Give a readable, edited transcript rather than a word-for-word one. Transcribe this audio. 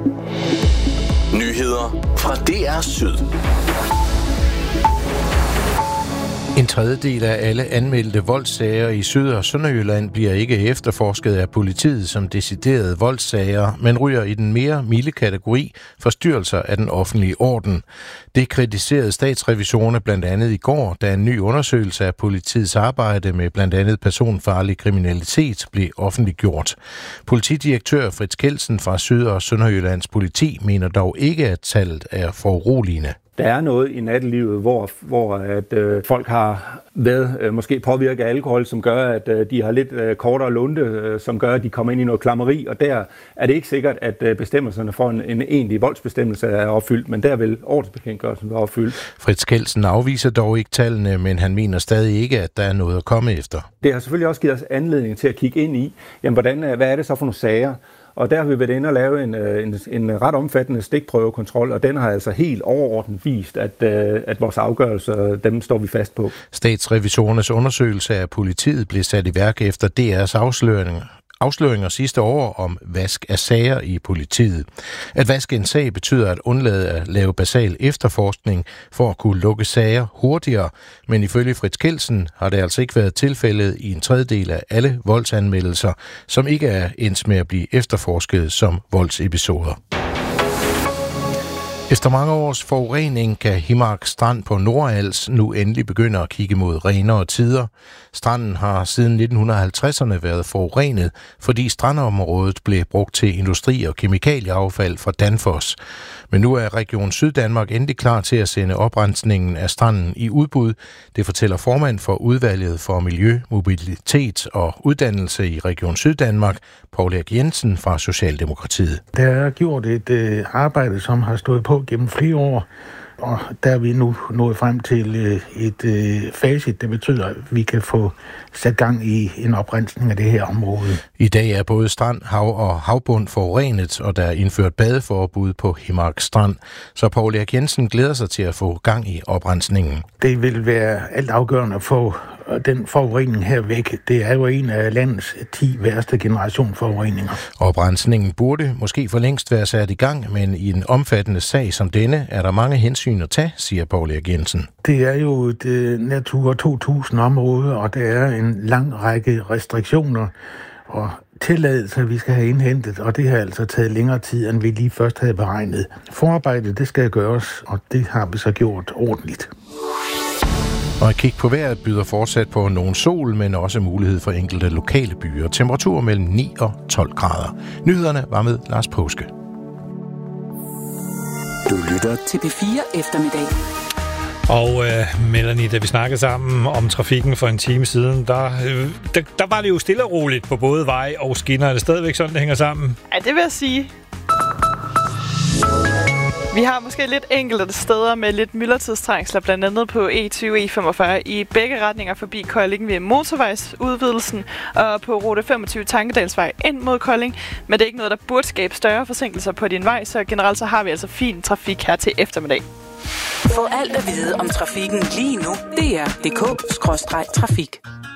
Nyheder fra DR Syd. En tredjedel af alle anmeldte voldssager i Syd- og Sønderjylland bliver ikke efterforsket af politiet som deciderede voldssager, men ryger i den mere milde kategori forstyrrelser af den offentlige orden. Det kritiserede statsrevisorerne blandt andet i går, da en ny undersøgelse af politiets arbejde med blandt andet personfarlig kriminalitet blev offentliggjort. Politidirektør Frits Kjeldsen fra Syd- og Sønderjyllands politi mener dog ikke, at tallet er foruroligende. Der er noget i nattelivet, hvor at folk har været måske påvirket af alkohol, som gør, at de har lidt kortere lunte, som gør, at de kommer ind i noget klammeri, og der er det ikke sikkert, at bestemmelserne for en egentlig voldsbestemmelse er opfyldt, men der vil ordensbekendtgørelsen være opfyldt. Frits Kjeldsen afviser dog ikke tallene, men han mener stadig ikke, at der er noget at komme efter. Det har selvfølgelig også givet os anledning til at kigge ind i, jamen, hvad er det så for nogle sager? Og der har vi været inde og lave en ret omfattende stikprøvekontrol, og den har altså helt overordnet vist, at vores afgørelser, dem står vi fast på. Statsrevisorernes undersøgelse af politiet blev sat i værk efter DR's afsløringer sidste år om vask af sager i politiet. At vaske en sag betyder at undlade at lave basal efterforskning for at kunne lukke sager hurtigere, men ifølge Frits Kjeldsen har det altså ikke været tilfældet i en tredjedel af alle voldsanmeldelser, som ikke er endt med at blive efterforsket som voldsepisoder. Efter mange års forurening kan Himmark Strand på Nordals nu endelig begynde at kigge mod renere tider. Stranden har siden 1950'erne været forurenet, fordi strandområdet blev brugt til industri- og kemikalieaffald fra Danfoss. Men nu er Region Syddanmark endelig klar til at sende oprensningen af stranden i udbud. Det fortæller formand for udvalget for miljø, mobilitet og uddannelse i Region Syddanmark, Poul Erik Jensen fra Socialdemokratiet. Der er gjort et arbejde, som har stået på gennem flere år, og der er vi nu nået frem til et facit, der betyder, at vi kan få sat gang i en oprensning af det her område. I dag er både strand, hav og havbund forurenet, og der er indført badeforbud på Himmark Strand. Så Poul Erik Jensen glæder sig til at få gang i oprensningen. Det vil være alt afgørende at få den forurening her væk. Det er jo en af landets 10 værste generationsforureninger. Oprensningen burde måske for længst være sat i gang, men i en omfattende sag som denne er der mange hensyn at tage, siger Poul Erik Jensen. Det er jo et Natura 2000-område, og der er en lang række restriktioner og tilladelser, vi skal have indhentet, og det har altså taget længere tid, end vi lige først havde beregnet. Forarbejdet, det skal gøres, og det har vi så gjort ordentligt. Og et kig på vejret byder fortsat på nogen sol, men også mulighed for enkelte lokale byer. Temperatur mellem 9 og 12 grader. Nyhederne var med Lars Påske. Du lytter til P4 eftermiddag. Og Melanie, da vi snakkede sammen om trafikken for en time siden, der var det jo stille og roligt på både vej og skinner. Er det stadigvæk sådan, det hænger sammen? Ja, det vil jeg sige. Vi har måske lidt enkelte steder med lidt myldretidstrængsler, blandt andet på E20 og E45 i begge retninger forbi Kolding ved motorvejsudvidelsen og på rute 25 Tankedalsvej ind mod Kolding. Men det er ikke noget, der burde skabe større forsinkelser på din vej, så generelt så har vi altså fin trafik her til eftermiddag. Få alt at vide om trafikken lige nu. DR.dk/trafik.